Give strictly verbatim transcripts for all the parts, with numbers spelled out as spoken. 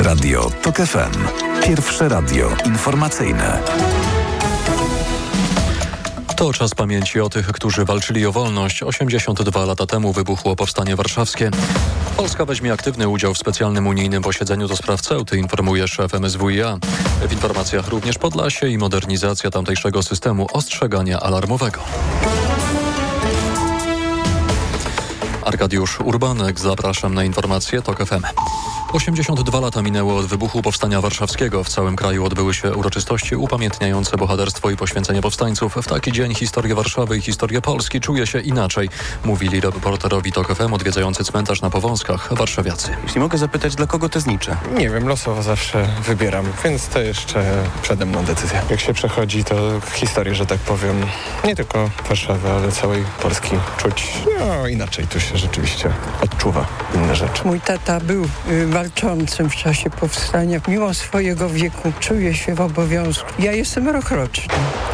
Radio TOK F M. Pierwsze radio informacyjne. To czas pamięci o tych, którzy walczyli o wolność. osiemdziesiąt dwa lata temu wybuchło Powstanie Warszawskie. Polska weźmie aktywny udział w specjalnym unijnym posiedzeniu do spraw Ceuty, informuje szef M S W i A. W informacjach również Podlasie i modernizacja tamtejszego systemu ostrzegania alarmowego. Arkadiusz Urbanek, zapraszam na informacje TOK F M. osiemdziesiąt dwa lata minęły od wybuchu Powstania Warszawskiego. W całym kraju odbyły się uroczystości upamiętniające bohaterstwo i poświęcenie powstańców. W taki dzień historię Warszawy i historię Polski czuje się inaczej, mówili reporterowi TOK F M odwiedzający cmentarz na Powązkach warszawiacy. Jeśli mogę zapytać, dla kogo te znicze? Nie wiem, losowo zawsze wybieram, więc to jeszcze przede mną decyzja. Jak się przechodzi, to historię, że tak powiem, nie tylko Warszawy, ale całej Polski czuć no, inaczej. Tu się rzeczywiście odczuwa inne rzeczy. Mój tata był y, walczącym w czasie powstania. Mimo swojego wieku czuje się w obowiązku. Ja jestem rokroczny.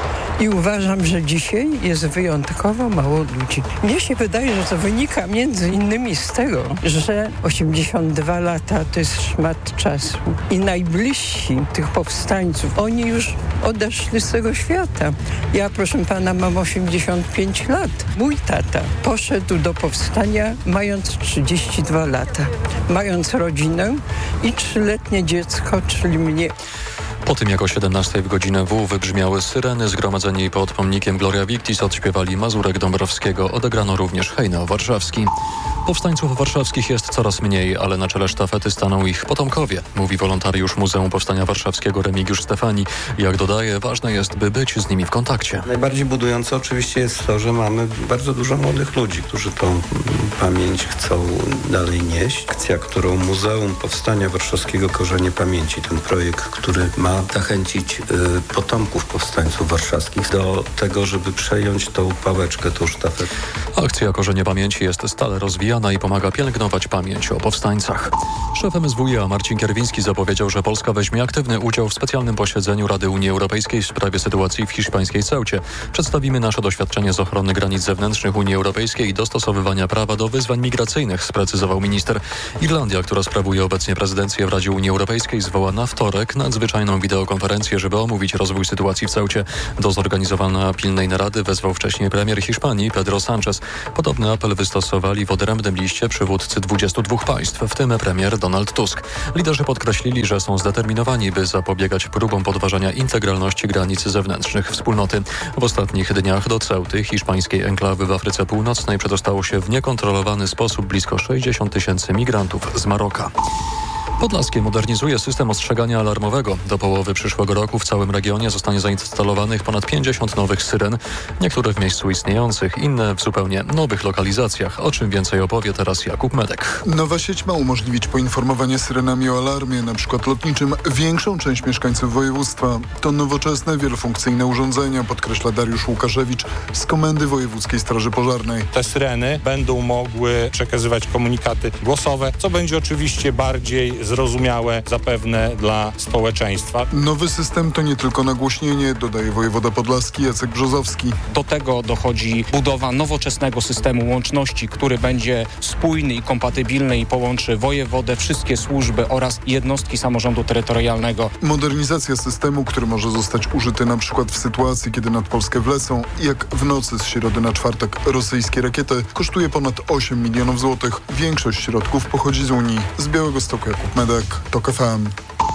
I uważam, że dzisiaj jest wyjątkowo mało ludzi. Mnie się wydaje, że to wynika między innymi z tego, że osiemdziesiąt dwa lata to jest szmat czasu. I najbliżsi tych powstańców, oni już odeszli z tego świata. Ja, proszę pana, mam osiemdziesiąt pięć lat. Mój tata poszedł do powstania mając trzydzieści dwa lata. Mając rodzinę i trzyletnie dziecko, czyli mnie. Po tym jak o siedemnastej w godzinę W wybrzmiały syreny, zgromadzeni pod pomnikiem Gloria Victis odśpiewali Mazurek Dąbrowskiego, odegrano również hejnał warszawski. Powstańców warszawskich jest coraz mniej, ale na czele sztafety staną ich potomkowie, mówi wolontariusz Muzeum Powstania Warszawskiego Remigiusz Stefani. Jak dodaje, ważne jest, by być z nimi w kontakcie. Najbardziej budujące oczywiście jest to, że mamy bardzo dużo młodych ludzi, którzy tą pamięć chcą dalej nieść. Akcja, którą Muzeum Powstania Warszawskiego Korzenie Pamięci, ten projekt, który ma zachęcić y, potomków powstańców warszawskich do tego, żeby przejąć tą pałeczkę, tą sztafetę. Akcja Korzenie Pamięci jest stale rozwijana i pomaga pielęgnować pamięć o powstańcach. Szef M S W i A Marcin Kierwiński zapowiedział, że Polska weźmie aktywny udział w specjalnym posiedzeniu Rady Unii Europejskiej w sprawie sytuacji w hiszpańskiej Ceucie. Przedstawimy nasze doświadczenie z ochrony granic zewnętrznych Unii Europejskiej i dostosowywania prawa do wyzwań migracyjnych, sprecyzował minister. Irlandia, która sprawuje obecnie prezydencję w Radzie Unii Europejskiej, zwoła na wtorek nadzwyczajną wideokonferencję, żeby omówić rozwój sytuacji w Ceucie. Do zorganizowania pilnej narady wezwał wcześniej premier Hiszpanii Pedro Sánchez. Podobny apel wystosowali w odrębnym liście przywódcy dwudziestu dwóch państw, w tym premier Donald Tusk. Liderzy podkreślili, że są zdeterminowani, by zapobiegać próbom podważania integralności granic zewnętrznych wspólnoty. W ostatnich dniach do Ceuty, hiszpańskiej enklawy w Afryce Północnej, przedostało się w niekontrolowany sposób blisko sześćdziesiąt tysięcy migrantów z Maroka. Podlaskie modernizuje system ostrzegania alarmowego. Do połowy przyszłego roku w całym regionie zostanie zainstalowanych ponad pięćdziesiąt nowych syren. Niektóre w miejscu istniejących, inne w zupełnie nowych lokalizacjach. O czym więcej opowie teraz Jakub Medek. Nowa sieć ma umożliwić poinformowanie syrenami o alarmie, na przykład lotniczym, większą część mieszkańców województwa. To nowoczesne, wielofunkcyjne urządzenia, podkreśla Dariusz Łukaszewicz z Komendy Wojewódzkiej Straży Pożarnej. Te syreny będą mogły przekazywać komunikaty głosowe, co będzie oczywiście bardziej zrozumiałe zapewne dla społeczeństwa. Nowy system to nie tylko nagłośnienie, dodaje wojewoda podlaski Jacek Brzozowski. Do tego dochodzi budowa nowoczesnego systemu łączności, który będzie spójny i kompatybilny i połączy wojewodę, wszystkie służby oraz jednostki samorządu terytorialnego. Modernizacja systemu, który może zostać użyty na przykład w sytuacji, kiedy nad Polskę wlecą, jak w nocy z środy na czwartek, rosyjskie rakiety, kosztuje ponad osiem milionów złotych. Większość środków pochodzi z Unii. Z Białegostoku Jakub Medek, TOK F M.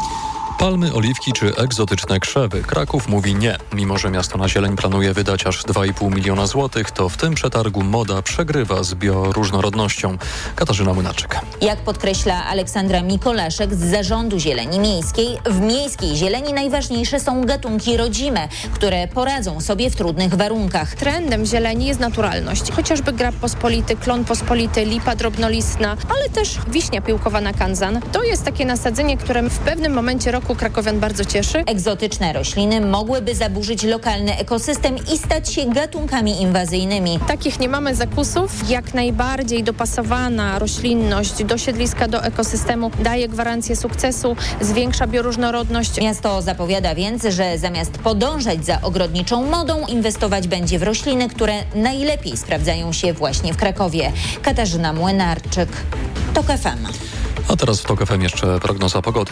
Palmy, oliwki czy egzotyczne krzewy. Kraków mówi nie. Mimo że miasto na zieleń planuje wydać aż dwa i pół miliona złotych, to w tym przetargu moda przegrywa z bioróżnorodnością. Katarzyna Młynarczyk. Jak podkreśla Aleksandra Mikolaszek z Zarządu Zieleni Miejskiej, w miejskiej zieleni najważniejsze są gatunki rodzime, które poradzą sobie w trudnych warunkach. Trendem zieleni jest naturalność. Chociażby grab pospolity, klon pospolity, lipa drobnolistna, ale też wiśnia piłkowana kanzan. To jest takie nasadzenie, które w pewnym momencie roku krakowian bardzo cieszy. Egzotyczne rośliny mogłyby zaburzyć lokalny ekosystem i stać się gatunkami inwazyjnymi. Takich nie mamy zakusów. Jak najbardziej dopasowana roślinność do siedliska, do ekosystemu daje gwarancję sukcesu, zwiększa bioróżnorodność. Miasto zapowiada więc, że zamiast podążać za ogrodniczą modą, inwestować będzie w rośliny, które najlepiej sprawdzają się właśnie w Krakowie. Katarzyna Młynarczyk, TOK F M. A teraz w TOK F M jeszcze prognoza pogody.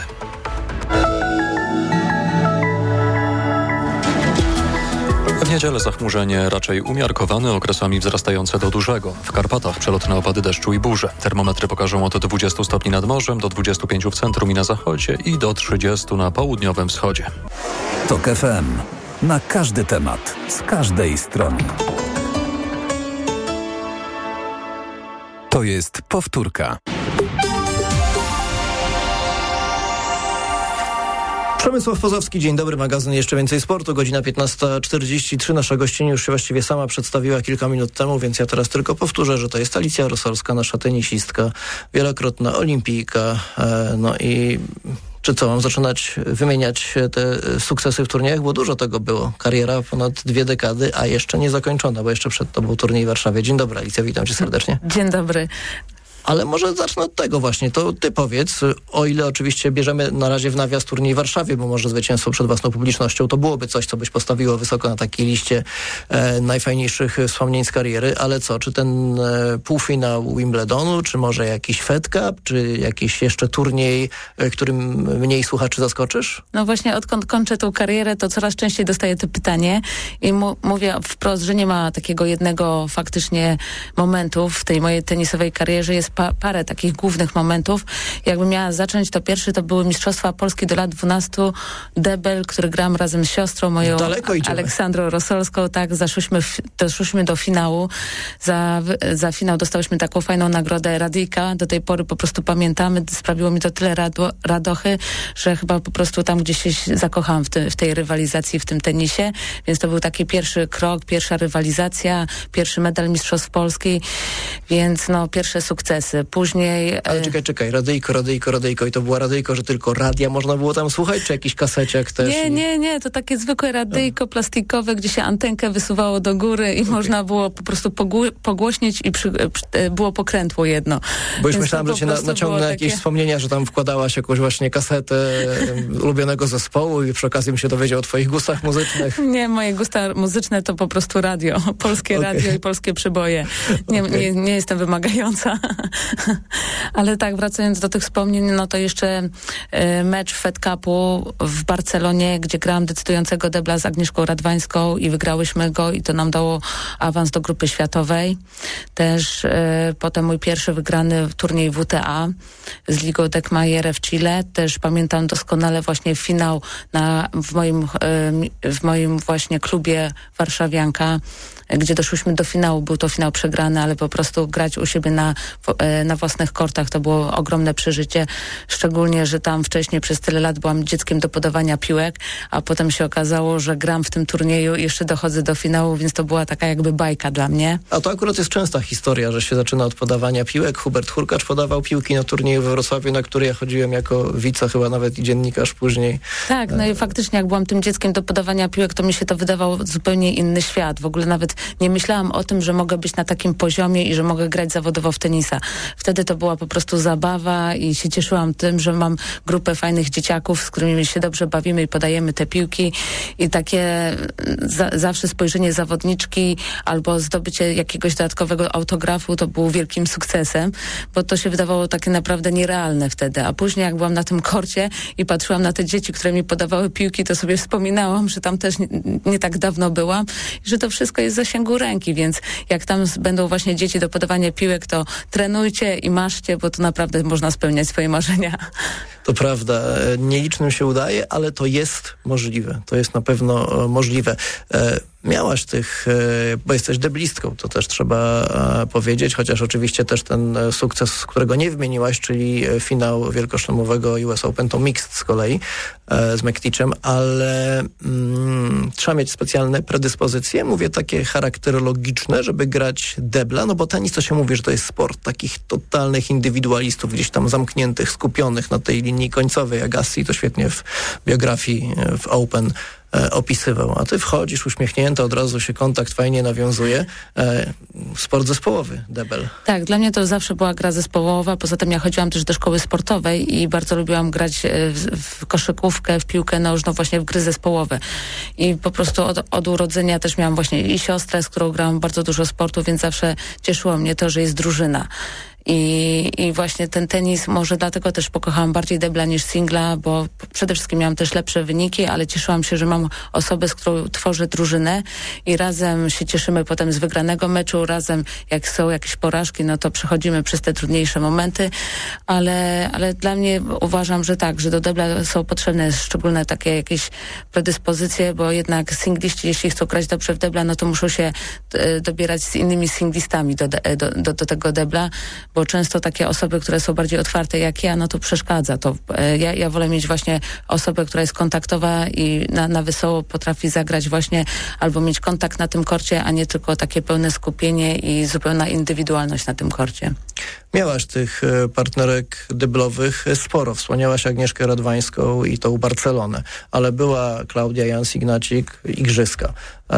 W niedzielę zachmurzenie raczej umiarkowane, okresami wzrastające do dużego. W Karpatach przelotne opady deszczu i burze. Termometry pokażą od dwudziestu stopni nad morzem, do dwudziestu pięciu w centrum i na zachodzie i do trzydziestu na południowym wschodzie. TOK F M. Na każdy temat, z każdej strony. To jest powtórka. Przemysław Pozowski, dzień dobry, magazyn Jeszcze Więcej Sportu, godzina piętnasta czterdzieści trzy. Nasza gościni już się właściwie sama przedstawiła kilka minut temu, więc ja teraz tylko powtórzę, że to jest Alicja Rosolska, nasza tenisistka, wielokrotna olimpijka, no i... Czy co, mam zaczynać wymieniać te sukcesy w turniejach? Bo dużo tego było. Kariera ponad dwie dekady, a jeszcze nie zakończona, bo jeszcze przed tobą turniej w Warszawie. Dzień dobry, Alicja, witam cię serdecznie. Dzień dobry. Ale może zacznę od tego właśnie. To ty powiedz, o ile oczywiście bierzemy na razie w nawias turniej w Warszawie, bo może zwycięstwo przed własną publicznością, to byłoby coś, co byś postawiło wysoko na takiej liście e, najfajniejszych wspomnień z kariery, ale co, czy ten e, półfinał Wimbledonu, czy może jakiś Fed Cup, czy jakiś jeszcze turniej, e, którym mniej słuchaczy zaskoczysz? No właśnie, odkąd kończę tą karierę, to coraz częściej dostaję to pytanie i mu, mówię wprost, że nie ma takiego jednego faktycznie momentu w tej mojej tenisowej karierze. Jest pa, parę takich głównych momentów. Jakbym miała zacząć, to pierwszy to były Mistrzostwa Polski do lat dwunastu. Debel, który gram razem z siostrą moją Aleksandrą Rosolską. Tak, zaszłyśmy, w, doszłyśmy do finału. Za, za finał dostałyśmy taką fajną nagrodę Radyjka. Do tej pory po prostu pamiętamy. Sprawiło mi to tyle rado, radochy, że chyba po prostu tam gdzieś się zakochałam w, te, w tej rywalizacji, w tym tenisie. Więc to był taki pierwszy krok, pierwsza rywalizacja, pierwszy medal Mistrzostw Polski. Więc no, pierwsze sukcesy. Później... Ale czekaj, czekaj, radyjko, radyjko, radyjko i to była radyjko, że tylko radia można było tam słuchać, czy jakiś kaseciak też? Nie, i... nie, nie, to takie zwykłe radyjko no. plastikowe, gdzie się antenkę wysuwało do góry i okay. można było po prostu pogł- pogłośnić i przy, przy, było pokrętło jedno. Bo już Więc myślałam, że cię na, naciągnę jakieś takie... wspomnienia, że tam wkładałaś jakąś właśnie kasetę ulubionego zespołu i przy okazji bym się dowiedział o twoich gustach muzycznych. Nie, moje gusta muzyczne to po prostu radio, polskie okay. radio i polskie przeboje. Nie, okay. nie, nie jestem wymagająca. Ale tak, wracając do tych wspomnień, no to jeszcze y, mecz Fed Cupu w Barcelonie, gdzie grałam decydującego debla z Agnieszką Radwańską i wygrałyśmy go i to nam dało awans do grupy światowej. Też y, potem mój pierwszy wygrany turniej W T A z Ligą Deckmayere w Chile. Też pamiętam doskonale właśnie finał na, w, moim, y, w moim właśnie klubie Warszawianka, gdzie doszłyśmy do finału. Był to finał przegrany, ale po prostu grać u siebie na, na własnych kortach to było ogromne przeżycie. Szczególnie, że tam wcześniej przez tyle lat byłam dzieckiem do podawania piłek, a potem się okazało, że gram w tym turnieju i jeszcze dochodzę do finału, więc to była taka jakby bajka dla mnie. A to akurat jest częsta historia, że się zaczyna od podawania piłek. Hubert Hurkacz podawał piłki na turnieju we Wrocławiu, na który ja chodziłem jako wica, chyba nawet i dziennikarz później. Tak, no i faktycznie jak byłam tym dzieckiem do podawania piłek, to mi się to wydawało zupełnie inny świat. W ogóle nawet nie myślałam o tym, że mogę być na takim poziomie i że mogę grać zawodowo w tenisa. Wtedy to była po prostu zabawa i się cieszyłam tym, że mam grupę fajnych dzieciaków, z którymi się dobrze bawimy i podajemy te piłki i takie za, zawsze spojrzenie zawodniczki albo zdobycie jakiegoś dodatkowego autografu to było wielkim sukcesem, bo to się wydawało takie naprawdę nierealne wtedy. A później jak byłam na tym korcie i patrzyłam na te dzieci, które mi podawały piłki, to sobie wspominałam, że tam też nie, nie tak dawno byłam i że to wszystko jest w zasięgu ręki, więc jak tam będą właśnie dzieci do podawania piłek, to trenujcie i maszcie, bo to naprawdę można spełniać swoje marzenia. To prawda, nielicznym się udaje, ale to jest możliwe. To jest na pewno możliwe. Miałaś tych, bo jesteś deblistką, to też trzeba powiedzieć, chociaż oczywiście też ten sukces, którego nie wymieniłaś, czyli finał wielkoszlemowego U S Open, to mixed z kolei z Mekticem, ale mm, trzeba mieć specjalne predyspozycje, mówię takie charakterologiczne, żeby grać debla, no bo tenis to się mówi, że to jest sport takich totalnych indywidualistów, gdzieś tam zamkniętych, skupionych na tej linii końcowej. Agassi to świetnie w biografii w Open e, opisywał. A ty wchodzisz uśmiechnięta, od razu się kontakt fajnie nawiązuje. E, sport zespołowy, debel. Tak, dla mnie to zawsze była gra zespołowa. Poza tym ja chodziłam też do szkoły sportowej i bardzo lubiłam grać w, w koszykówkę, w piłkę nożną, właśnie w gry zespołowe. I po prostu od, od urodzenia też miałam właśnie i siostrę, z którą grałam bardzo dużo sportu, więc zawsze cieszyło mnie to, że jest drużyna. I, i właśnie ten tenis, może dlatego też pokochałam bardziej debla niż singla, bo przede wszystkim miałam też lepsze wyniki, ale cieszyłam się, że mam osobę, z którą tworzę drużynę i razem się cieszymy potem z wygranego meczu, razem jak są jakieś porażki, no to przechodzimy przez te trudniejsze momenty, ale, ale dla mnie uważam, że tak, że do debla są potrzebne szczególne takie jakieś predyspozycje, bo jednak singliści, jeśli chcą grać dobrze w debla, no to muszą się e, dobierać z innymi singlistami do, do, do, do tego debla, bo często takie osoby, które są bardziej otwarte jak ja, no to przeszkadza. To e, ja, ja wolę mieć właśnie osobę, która jest kontaktowa i na, na wesoło potrafi zagrać właśnie, albo mieć kontakt na tym korcie, a nie tylko takie pełne skupienie i zupełna indywidualność na tym korcie. Miałaś tych partnerek dyblowych sporo. Wspomniałaś Agnieszkę Radwańską i tą Barcelonę, ale była Klaudia Jans-Ignacik, Igrzyska.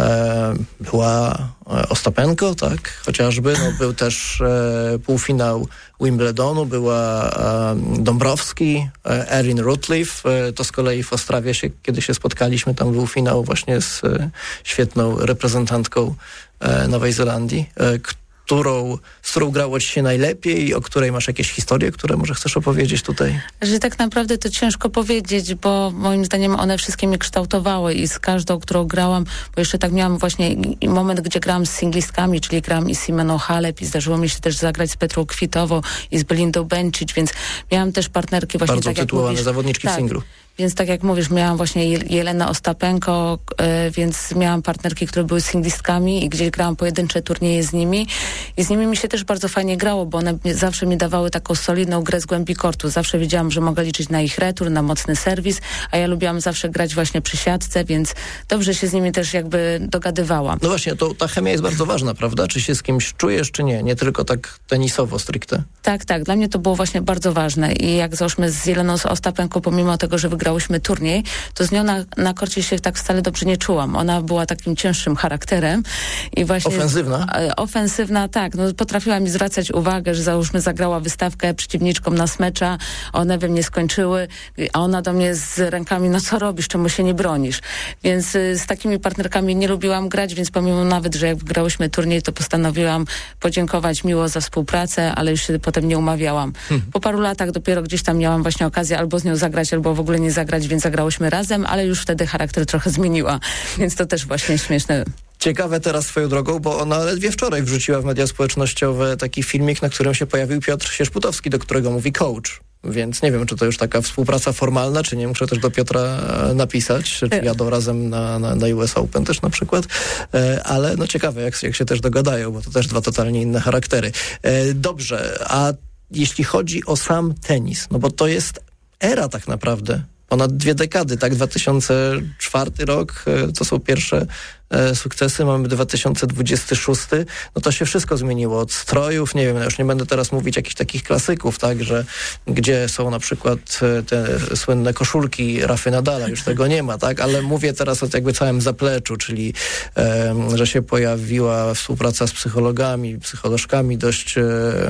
E, była Ostapenko, tak, chociażby. No, był też e, półfinał Wimbledonu, była e, Dąbrowski, e, Erin Rutliff. E, to z kolei w Ostrawie, się, kiedy się spotkaliśmy, tam był finał właśnie z e, świetną reprezentantką e, Nowej Zelandii, e, Którą, z którą grało ci się najlepiej, o której masz jakieś historie, które może chcesz opowiedzieć tutaj? Że tak naprawdę to ciężko powiedzieć, bo moim zdaniem one wszystkie mnie kształtowały i z każdą, którą grałam, bo jeszcze tak miałam właśnie moment, gdzie grałam z singlistkami, czyli grałam i z Simoną Halep i zdarzyło mi się też zagrać z Petrą Kwitową i z Belindą Bencic, więc miałam też partnerki właśnie bardzo tak jak tytułowane mówisz, zawodniczki tak, w singlu. Więc tak jak mówisz, miałam właśnie Jelenę Ostapenko, y, więc miałam partnerki, które były singlistkami i gdzieś grałam pojedyncze turnieje z nimi i z nimi mi się też bardzo fajnie grało, bo one zawsze mi dawały taką solidną grę z głębi kortu. Zawsze wiedziałam, że mogę liczyć na ich retur, na mocny serwis, a ja lubiłam zawsze grać właśnie przy siatce, więc dobrze się z nimi też jakby dogadywałam. No właśnie, to ta chemia jest bardzo ważna, prawda? Czy się z kimś czujesz, czy nie? Nie tylko tak tenisowo stricte. Tak, tak. Dla mnie to było właśnie bardzo ważne i jak załóżmy z Jeleną Ostapenko, pomimo tego, że wygrałyśmy turniej, to z nią na, na korcie się tak wcale dobrze nie czułam. Ona była takim cięższym charakterem i właśnie... Ofensywna? Z, ofensywna, tak. No, potrafiła mi zwracać uwagę, że załóżmy zagrała wystawkę przeciwniczkom na smecza, one we mnie skończyły, a ona do mnie z rękami, no co robisz, czemu się nie bronisz? Więc y, z takimi partnerkami nie lubiłam grać, więc pomimo nawet, że jak wygrałyśmy turniej, to postanowiłam podziękować miło za współpracę, ale już się potem nie umawiałam. Hmm. Po paru latach dopiero gdzieś tam miałam właśnie okazję albo z nią zagrać, albo w ogóle nie zagrać, więc zagrałyśmy razem, ale już wtedy charakter trochę zmieniła, więc to też właśnie śmieszne. Ciekawe teraz swoją drogą, bo ona ledwie wczoraj wrzuciła w media społecznościowe taki filmik, na którym się pojawił Piotr Sierzputowski, do którego mówi coach. Więc nie wiem, czy to już taka współpraca formalna, czy nie. Muszę też do Piotra napisać, czy jadą razem na, na, na U S Open też na przykład. E, ale no ciekawe, jak, jak się też dogadają, bo to też dwa totalnie inne charaktery. E, dobrze, a jeśli chodzi o sam tenis, no bo to jest era tak naprawdę. Ponad dwie dekady, tak? dwa tysiące czwarty rok, to są pierwsze e, sukcesy, mamy dwa tysiące dwudziesty szósty, no to się wszystko zmieniło od strojów, nie wiem, ja już nie będę teraz mówić jakichś takich klasyków, tak, że gdzie są na przykład te słynne koszulki Rafy Nadala, już tego nie ma, tak, ale mówię teraz o jakby całym zapleczu, czyli e, że się pojawiła współpraca z psychologami, psycholożkami dość e,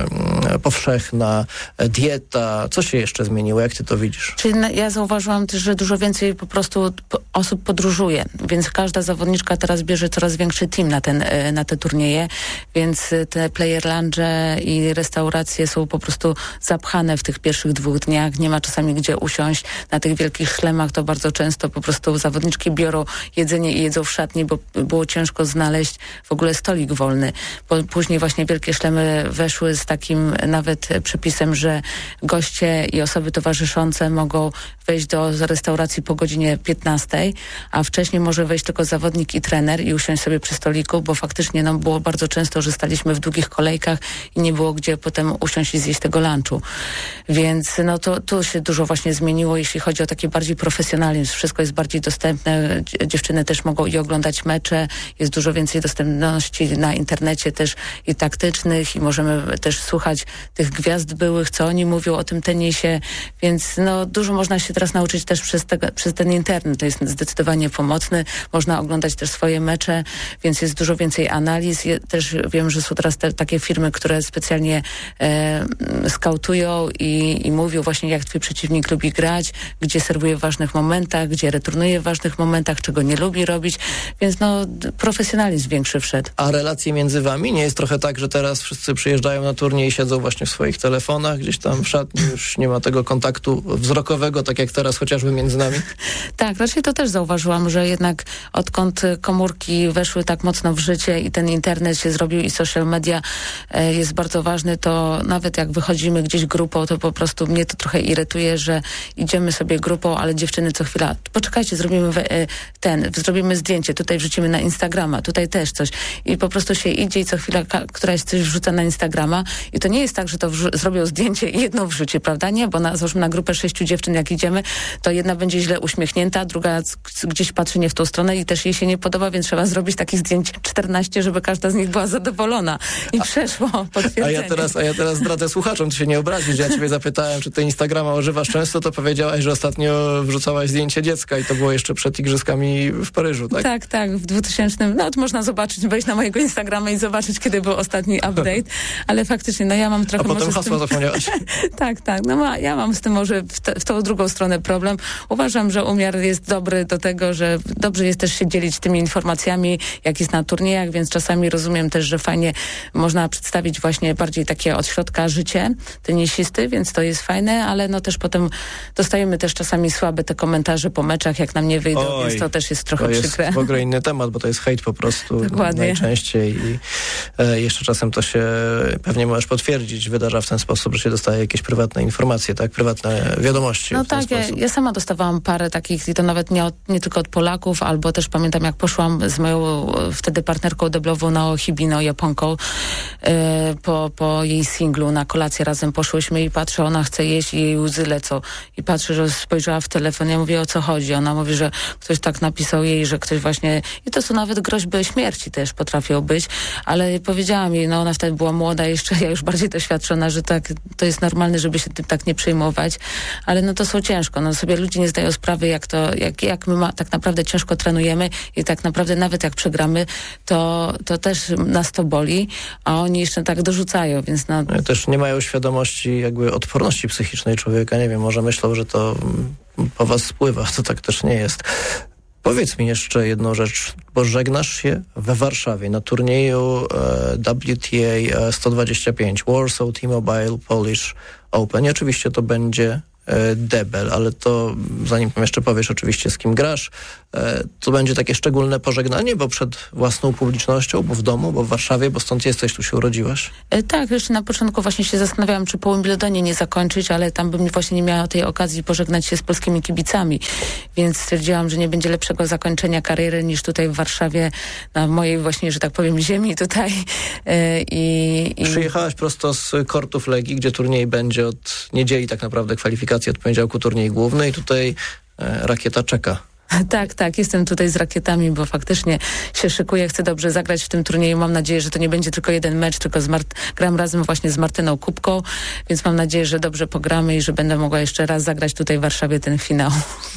powszechna, dieta, co się jeszcze zmieniło, jak ty to widzisz? Czyli ja zauważyłam też, że dużo więcej po prostu osób podróżuje, więc każda zawodniczka teraz bierze coraz większy team na, ten, na te turnieje, więc te player lounge i restauracje są po prostu zapchane w tych pierwszych dwóch dniach. Nie ma czasami gdzie usiąść. Na tych wielkich szlemach to bardzo często po prostu zawodniczki biorą jedzenie i jedzą w szatni, bo było ciężko znaleźć w ogóle stolik wolny. Później właśnie wielkie szlemy weszły z takim nawet przepisem, że goście i osoby towarzyszące mogą wejść do restauracji po godzinie piętnastej, a wcześniej może wejść tylko zawodnik i trener i usiąść sobie przy stoliku, bo faktycznie no, było bardzo często, że staliśmy w długich kolejkach i nie było gdzie potem usiąść i zjeść tego lunchu. Więc no to tu się dużo właśnie zmieniło, jeśli chodzi o taki bardziej profesjonalizm. Wszystko jest bardziej dostępne. Dziewczyny też mogą i oglądać mecze. Jest dużo więcej dostępności na internecie też i taktycznych i możemy też słuchać tych gwiazd byłych, co oni mówią o tym tenisie. Więc no dużo można się teraz nauczyć też przez, te, przez ten internet. To jest zdecydowanie pomocny. Można oglądać też swoje swoje mecze, więc jest dużo więcej analiz. Je, też wiem, że są teraz te, takie firmy, które specjalnie e, skautują i, i mówią właśnie, jak twój przeciwnik lubi grać, gdzie serwuje w ważnych momentach, gdzie returnuje w ważnych momentach, czego nie lubi robić, więc no profesjonalizm większy wszedł. A relacje między wami? Nie jest trochę tak, że teraz wszyscy przyjeżdżają na turniej i siedzą właśnie w swoich telefonach, gdzieś tam w szatni, już nie ma tego kontaktu wzrokowego, tak jak teraz chociażby między nami? Tak, raczej to też zauważyłam, że jednak odkąd komórki weszły tak mocno w życie i ten internet się zrobił i social media e, jest bardzo ważny, to nawet jak wychodzimy gdzieś grupą, to po prostu mnie to trochę irytuje, że idziemy sobie grupą, ale dziewczyny co chwila, poczekajcie, zrobimy we, e, ten, zrobimy zdjęcie, tutaj wrzucimy na Instagrama, tutaj też coś i po prostu się idzie i co chwila ka- któraś coś wrzuca na Instagrama i to nie jest tak, że to wrzu- zrobią zdjęcie i jedno wrzuci, prawda? Nie, bo na, załóżmy na grupę sześciu dziewczyn, jak idziemy, to jedna będzie źle uśmiechnięta, druga gdzieś patrzy nie w tą stronę i też jej się nie podoba, więc trzeba zrobić takich zdjęć czternaście, żeby każda z nich była zadowolona i przeszło potwierdzenie. A ja teraz, a ja teraz zdradzę słuchaczom, ty się nie obrazisz, że ja ciebie zapytałem, czy ty Instagrama używasz często, to powiedziałaś, że ostatnio wrzucałaś zdjęcie dziecka i to było jeszcze przed igrzyskami w Paryżu, tak? Tak, tak, w dwutysięcznym, no to można zobaczyć, wejść na mojego Instagrama i zobaczyć, kiedy był ostatni update, ale faktycznie, no ja mam trochę... A potem może hasła z tym... zapomniałaś. Tak, tak, no ma, ja mam z tym może w, te, w tą drugą stronę problem. Uważam, że umiar jest dobry do tego, że dobrze jest też się dzielić tymi informacjami, jak jest na turniejach, więc czasami rozumiem też, że fajnie można przedstawić właśnie bardziej takie od środka życie tenisisty, więc to jest fajne, ale no też potem dostajemy też czasami słabe te komentarze po meczach, jak nam nie wyjdą, Oj, więc to też jest trochę to jest przykre. w ogóle inny temat, bo to jest hejt po prostu Dokładnie. najczęściej i e, jeszcze czasem to się, pewnie możesz potwierdzić, wydarza w ten sposób, że się dostaje jakieś prywatne informacje, tak? Prywatne wiadomości. No tak, ja, ja sama dostawałam parę takich i to nawet nie, od, nie tylko od Polaków, albo też pamiętam, jak poszłam z moją wtedy partnerką deblową Nao Hibino, Japonką, yy, po, po jej singlu na kolację razem poszłyśmy i patrzę, ona chce jeść i jej łzy lecą. I patrzę, że spojrzała w telefon, ja mówię, o co chodzi? Ona mówi, że ktoś tak napisał jej, że ktoś właśnie... I to są nawet groźby śmierci też potrafią być, ale powiedziałam jej, no ona wtedy była młoda jeszcze, ja już bardziej doświadczona, że tak, to jest normalne, żeby się tym tak nie przejmować, ale no to są ciężko. No sobie ludzie nie zdają sprawy, jak to, jak, jak my ma, tak naprawdę ciężko trenujemy i tak naprawdę nawet jak przegramy, to, to też nas to boli, a oni jeszcze tak dorzucają, więc no... no też nie mają świadomości jakby odporności psychicznej człowieka, nie wiem, może myślą, że to po was spływa, to tak też nie jest. Powiedz mi jeszcze jedną rzecz, bo żegnasz się we Warszawie na turnieju e, W T A sto dwadzieścia pięć Warsaw T-Mobile Polish Open i oczywiście to będzie debel, ale to zanim jeszcze powiesz oczywiście z kim grasz, to będzie takie szczególne pożegnanie, bo przed własną publicznością, bo w domu, bo w Warszawie, bo stąd jesteś, tu się urodziłaś. E, tak, jeszcze na początku właśnie się zastanawiałam, czy po Wimbledonie nie zakończyć, ale tam bym właśnie nie miała tej okazji pożegnać się z polskimi kibicami, więc stwierdziłam, że nie będzie lepszego zakończenia kariery niż tutaj w Warszawie, na mojej właśnie, że tak powiem, ziemi tutaj. E, i, i... Przyjechałaś prosto z kortów Legii, gdzie turniej będzie od niedzieli tak naprawdę kwalifikacji, od poniedziałku turniej główny i tutaj e, rakieta czeka. Tak, tak, jestem tutaj z rakietami, bo faktycznie się szykuję, chcę dobrze zagrać w tym turnieju. Mam nadzieję, że to nie będzie tylko jeden mecz, tylko z Mart- gram razem właśnie z Martyną Kubką, więc mam nadzieję, że dobrze pogramy i że będę mogła jeszcze raz zagrać tutaj w Warszawie ten finał.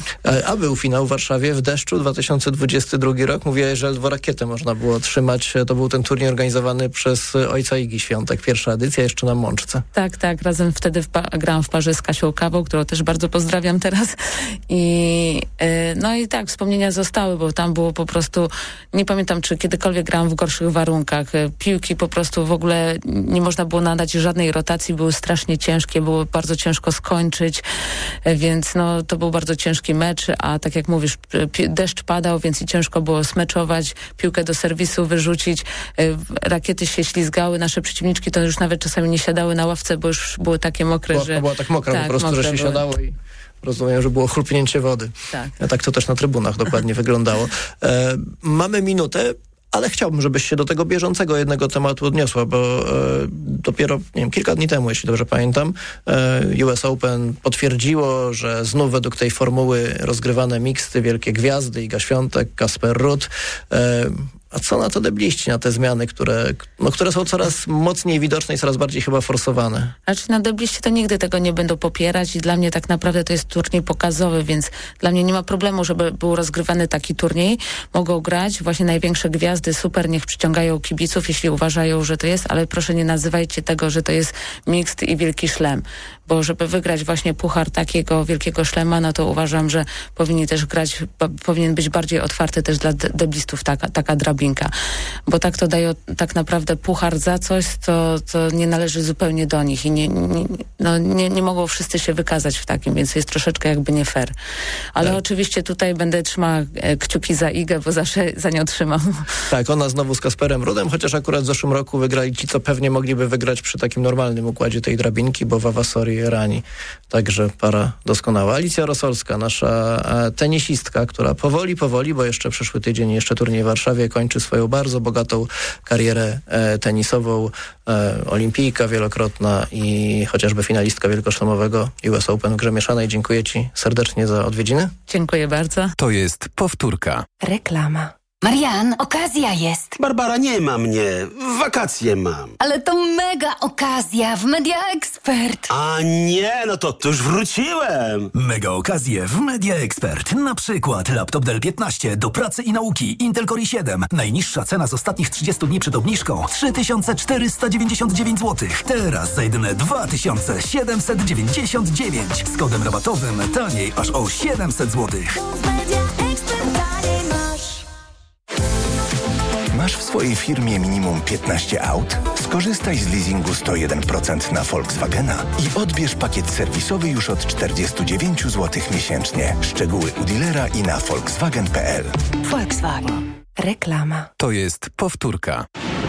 A był finał w Warszawie w deszczu dwa tysiące dwudziesty drugi rok. Mówiłeś, że ledwo rakietę można było trzymać. To był ten turniej organizowany przez ojca Igi Świątek. Pierwsza edycja jeszcze na Mączce. Tak, tak. Razem wtedy w pa- grałam w parze z Kasią Kawą, którą też bardzo pozdrawiam teraz. I yy, no i I tak, wspomnienia zostały, bo tam było po prostu, nie pamiętam, czy kiedykolwiek grałam w gorszych warunkach. Piłki po prostu w ogóle nie można było nadać żadnej rotacji, były strasznie ciężkie, było bardzo ciężko skończyć, więc no to był bardzo ciężki mecz, a tak jak mówisz, deszcz padał, więc i ciężko było smeczować, piłkę do serwisu wyrzucić, rakiety się ślizgały, nasze przeciwniczki to już nawet czasami nie siadały na ławce, bo już były takie mokre, Była, że... była tak mokra tak, po prostu, że się były. Siadało i... Rozumiem, że było chrupnięcie wody. Tak. A tak to też na trybunach dokładnie wyglądało. E, mamy minutę, ale chciałbym, żebyś się do tego bieżącego jednego tematu odniosła, bo e, dopiero, nie wiem, kilka dni temu, jeśli dobrze pamiętam, e, U S Open potwierdziło, że znów według tej formuły rozgrywane miksty, wielkie gwiazdy, Iga Świątek, Kasper Ruud. E, a co na to debliści, na te zmiany, które, no, które są coraz mocniej widoczne i coraz bardziej chyba forsowane? Znaczy na debliście to nigdy tego nie będą popierać i dla mnie tak naprawdę to jest turniej pokazowy, więc dla mnie nie ma problemu, żeby był rozgrywany taki turniej. Mogą grać właśnie największe gwiazdy, super, niech przyciągają kibiców, jeśli uważają, że to jest, ale proszę nie nazywajcie tego, że to jest mixed i wielki szlem, bo żeby wygrać właśnie puchar takiego wielkiego szlema, no to uważam, że powinni też grać, b- powinien być bardziej otwarty też dla de- deblistów taka, taka drabinka, bo tak to dają tak naprawdę puchar za coś, co, co nie należy zupełnie do nich i nie, nie, no nie, nie mogą wszyscy się wykazać w takim, więc jest troszeczkę jakby nie fair. Ale tak. Oczywiście tutaj będę trzymała e, kciuki za Igę, bo zawsze za nią trzymam. Tak, ona znowu z Kasperem Rudem, chociaż akurat w zeszłym roku wygrali ci, co pewnie mogliby wygrać przy takim normalnym układzie tej drabinki, bo Vavasori i Rani. Także para doskonała. Alicja Rosolska, nasza e, tenisistka, która powoli, powoli, bo jeszcze przyszły tydzień, jeszcze turniej w Warszawie, kończy swoją bardzo bogatą karierę e, tenisową. E, olimpijka wielokrotna i chociażby finalistka wielkoszlemowego U S Open w grze mieszanej. Dziękuję Ci serdecznie za odwiedziny. Dziękuję bardzo. To jest powtórka. Reklama. Marian, okazja jest. Barbara, nie ma mnie. Wakacje mam. Ale to mega okazja w Media Expert. A nie, no to, to już wróciłem. Mega okazje w Media Expert. Na przykład laptop Dell piętnaście do pracy i nauki Intel Core i siedem. Najniższa cena z ostatnich trzydziestu dni przed obniżką trzy tysiące czterysta dziewięćdziesiąt dziewięć złotych. Teraz za jedyne dwa tysiące siedemset dziewięćdziesiąt dziewięć. Z kodem rabatowym taniej aż o siedemset złotych. Masz w swojej firmie minimum piętnaście aut? Skorzystaj z leasingu sto jeden procent na Volkswagena i odbierz pakiet serwisowy już od czterdzieści dziewięć złotych miesięcznie. Szczegóły u dealera i na volkswagen kropka p l. Volkswagen. Reklama. To jest powtórka.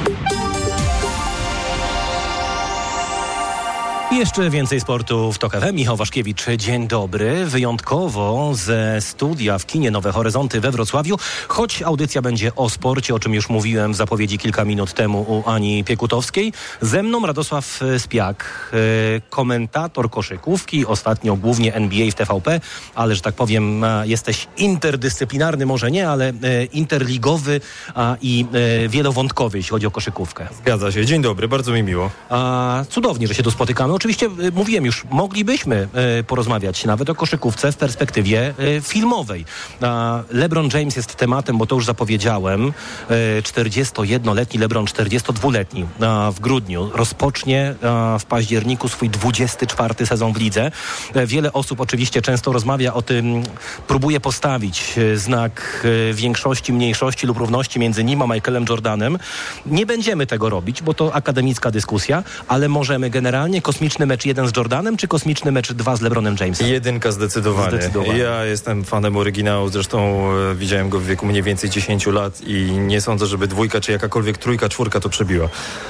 Jeszcze więcej sportu w TOK F M. Michał Waszkiewicz, dzień dobry. Wyjątkowo ze studia w kinie Nowe Horyzonty we Wrocławiu, choć audycja będzie o sporcie, o czym już mówiłem w zapowiedzi kilka minut temu u Ani Piekutowskiej. Ze mną Radosław Spiak, komentator koszykówki, ostatnio głównie N B A w T V P, ale, że tak powiem, jesteś interdyscyplinarny, może nie, ale interligowy i wielowątkowy, jeśli chodzi o koszykówkę. Zgadza się. Dzień dobry, bardzo mi miło. A, cudownie, że się tu spotykamy. Oczywiście, y, mówiłem już, moglibyśmy y, porozmawiać nawet o koszykówce w perspektywie y, filmowej. A LeBron James jest tematem, bo to już zapowiedziałem. Y, czterdziestojednoletni LeBron, czterdziestodwuletni a, w grudniu rozpocznie a, w październiku swój dwudziesty czwarty sezon w lidze. Y, wiele osób oczywiście często rozmawia o tym, próbuje postawić y, znak y, większości, mniejszości lub równości między nim a Michaelem Jordanem. Nie będziemy tego robić, bo to akademicka dyskusja, ale możemy generalnie kosmiczny mecz jeden z Jordanem, czy kosmiczny mecz dwa z LeBronem Jamesem? Jedynka zdecydowanie. zdecydowanie. Ja jestem fanem oryginału, zresztą e, widziałem go w wieku mniej więcej dziesięciu lat i nie sądzę, żeby dwójka, czy jakakolwiek trójka, czwórka to przebiła.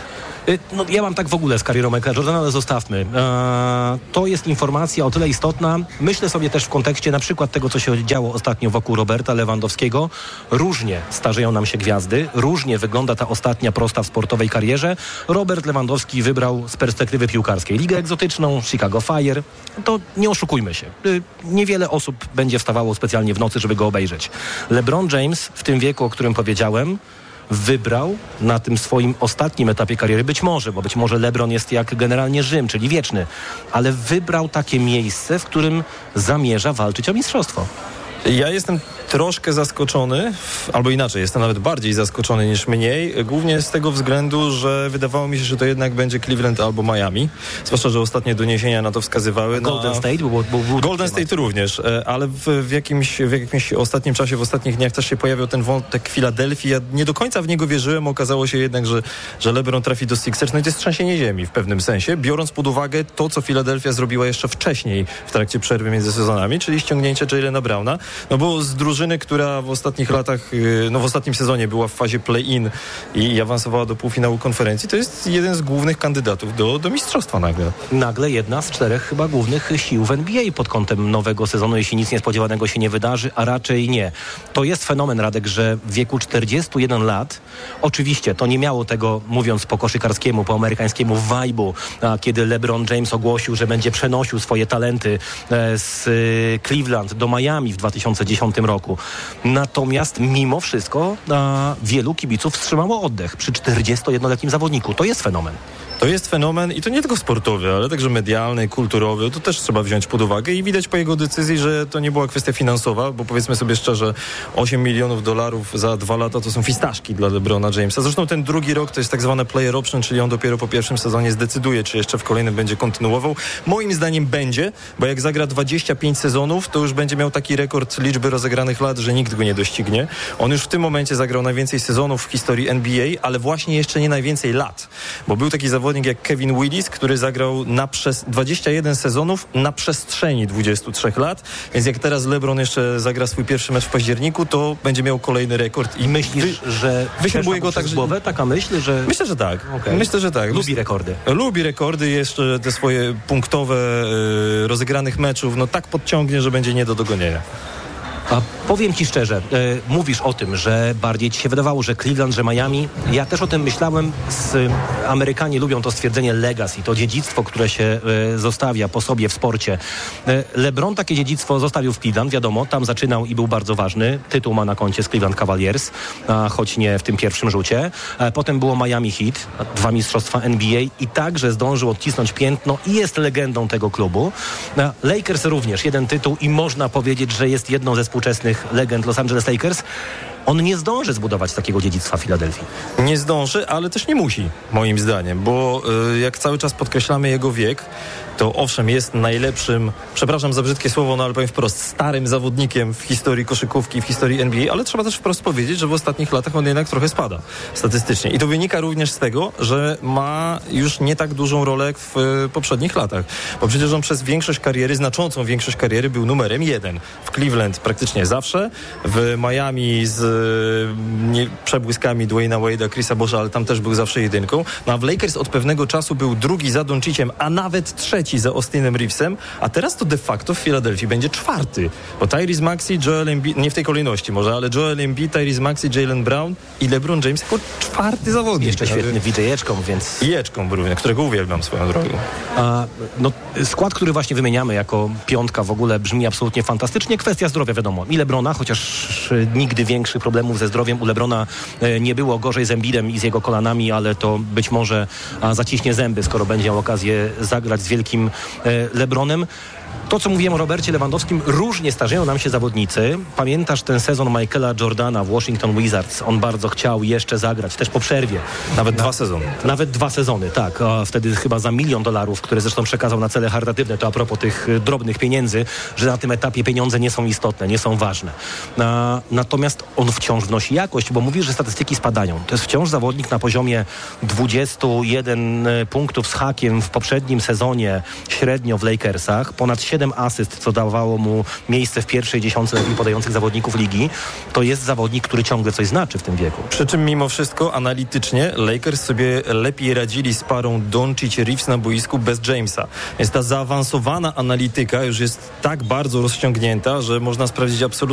No, ja mam tak w ogóle z karierą Michaela Jordana, ale zostawmy. Eee, to jest informacja o tyle istotna. Myślę sobie też w kontekście na przykład tego, co się działo ostatnio wokół Roberta Lewandowskiego. Różnie starzeją nam się gwiazdy, różnie wygląda ta ostatnia prosta w sportowej karierze. Robert Lewandowski wybrał z perspektywy piłkarskiej ligę egzotyczną, Chicago Fire. To nie oszukujmy się. Niewiele osób będzie wstawało specjalnie w nocy, żeby go obejrzeć. LeBron James w tym wieku, o którym powiedziałem, wybrał na tym swoim ostatnim etapie kariery, być może, bo być może LeBron jest jak generalnie Rzym, czyli wieczny, ale wybrał takie miejsce, w którym zamierza walczyć o mistrzostwo. Ja jestem troszkę zaskoczony, albo inaczej, jestem nawet bardziej zaskoczony niż mniej, głównie z tego względu, że wydawało mi się, że to jednak będzie Cleveland albo Miami, zwłaszcza, że ostatnie doniesienia na to wskazywały. Golden no, State? Był, był, był Golden State temat. również, ale w, w, jakimś, w jakimś ostatnim czasie, w ostatnich dniach też się pojawiał ten wątek Filadelfii. Ja nie do końca w niego wierzyłem, okazało się jednak, że, że LeBron trafi do Sixers, no i to jest trzęsienie ziemi w pewnym sensie, biorąc pod uwagę to, co Filadelfia zrobiła jeszcze wcześniej w trakcie przerwy między sezonami, czyli ściągnięcie Jalena Browna, no bo z drużyny, która w ostatnich latach, no w ostatnim sezonie była w fazie play-in i awansowała do półfinału konferencji, to jest jeden z głównych kandydatów do, do mistrzostwa nagle. Nagle jedna z czterech chyba głównych sił w N B A pod kątem nowego sezonu, jeśli nic niespodziewanego się nie wydarzy, a raczej nie. To jest fenomen, Radek, że w wieku czterdziestu jeden lat, oczywiście to nie miało tego, mówiąc po koszykarskiemu, po amerykańskiemu vibe'u, kiedy LeBron James ogłosił, że będzie przenosił swoje talenty z Cleveland do Miami w dwa tysiące dziesiątym roku. roku. Natomiast mimo wszystko a, wielu kibiców wstrzymało oddech przy czterdziestojednoletnim zawodniku. To jest fenomen. To jest fenomen i to nie tylko sportowy, ale także medialny, kulturowy. To też trzeba wziąć pod uwagę i widać po jego decyzji, że to nie była kwestia finansowa, bo powiedzmy sobie szczerze, osiem milionów dolarów za dwa lata to są fistaszki dla LeBrona Jamesa. Zresztą ten drugi rok to jest tak zwane player option, czyli on dopiero po pierwszym sezonie zdecyduje, czy jeszcze w kolejnym będzie kontynuował. Moim zdaniem będzie, bo jak zagra dwadzieścia pięć sezonów, to już będzie miał taki rekord liczby rozegranych lat, że nikt go nie doścignie. On już w tym momencie zagrał najwięcej sezonów w historii N B A, ale właśnie jeszcze nie najwięcej lat, bo był taki zawodnik jak Kevin Willis, który zagrał na przez dwadzieścia jeden sezonów na przestrzeni dwudziestu trzech lat, więc jak teraz LeBron jeszcze zagra swój pierwszy mecz w październiku, to będzie miał kolejny rekord. I myślisz, Wy, że wyśrubuje go tak, że... głowę, taka myśl, że... Myślę, że tak. Okay. Myślę, że tak. Lubi rekordy. Lubi rekordy, jeszcze te swoje punktowe yy, rozegranych meczów, no tak podciągnie, że będzie nie do dogonienia. A powiem ci szczerze, e, mówisz o tym, że bardziej ci się wydawało, że Cleveland, że Miami. Ja też o tym myślałem. Z, Amerykanie lubią to stwierdzenie legacy, to dziedzictwo, które się e, zostawia po sobie w sporcie. E, LeBron takie dziedzictwo zostawił w Cleveland, wiadomo, tam zaczynał i był bardzo ważny. Tytuł ma na koncie z Cleveland Cavaliers, a, choć nie w tym pierwszym rzucie. E, potem było Miami Heat, dwa mistrzostwa N B A i także zdążył odcisnąć piętno i jest legendą tego klubu. E, Lakers również jeden tytuł i można powiedzieć, że jest jedną ze współczesnych legend Los Angeles Lakers. On nie zdąży zbudować takiego dziedzictwa w Filadelfii. Nie zdąży, ale też nie musi, moim zdaniem, bo y, jak cały czas podkreślamy jego wiek, to owszem jest najlepszym, przepraszam za brzydkie słowo, no ale powiem wprost, starym zawodnikiem w historii koszykówki, w historii N B A, ale trzeba też wprost powiedzieć, że w ostatnich latach on jednak trochę spada statystycznie. I to wynika również z tego, że ma już nie tak dużą rolę w y, poprzednich latach. Bo przecież on przez większość kariery, znaczącą większość kariery był numerem jeden. W Cleveland praktycznie zawsze, w Miami z y, nie, przebłyskami Dwayna Wade'a, Chrisa Bosha, ale tam też był zawsze jedynką. No a w Lakers od pewnego czasu był drugi za Donciciem, a nawet trzeci za Austinem Reevesem, a teraz to de facto w Filadelfii będzie czwarty. Bo Tyrese Maxey, Joel Embiid, nie w tej kolejności może, ale Joel Embiid, Tyrese Maxey, Jaylen Brown i LeBron James jako czwarty zawodnik. Jeszcze świetny V J-eczką, więc... I Eczką również, którego uwielbiam swoją drogą. A, no, skład, który właśnie wymieniamy jako piątka w ogóle brzmi absolutnie fantastycznie. Kwestia zdrowia, wiadomo. I LeBrona, chociaż nigdy większych problemów ze zdrowiem u LeBrona e, nie było, gorzej z Embidem i z jego kolanami, ale to być może a, zaciśnie zęby, skoro będzie miał okazję zagrać z wielkim LeBronem. To, co mówiłem o Robercie Lewandowskim, różnie starzeją nam się zawodnicy. Pamiętasz ten sezon Michaela Jordana w Washington Wizards? On bardzo chciał jeszcze zagrać, też po przerwie. Nawet dwa sezony. Nawet dwa sezony, tak. A wtedy chyba za milion dolarów, które zresztą przekazał na cele charytatywne. To a propos tych drobnych pieniędzy, że na tym etapie pieniądze nie są istotne, nie są ważne. A, natomiast on wciąż wnosi jakość, bo mówisz, że statystyki spadają. To jest wciąż zawodnik na poziomie dwudziestu jeden punktów z hakiem w poprzednim sezonie średnio w Lakersach. Ponad siedem asyst, co dawało mu miejsce w pierwszej dziesiątce najlepiej podających zawodników ligi. To jest zawodnik, który ciągle coś znaczy w tym wieku. Przy czym mimo wszystko analitycznie Lakers sobie lepiej radzili z parą Doncic-Reeves na boisku bez Jamesa. Więc ta zaawansowana analityka już jest tak bardzo rozciągnięta, że można sprawdzić absolutnie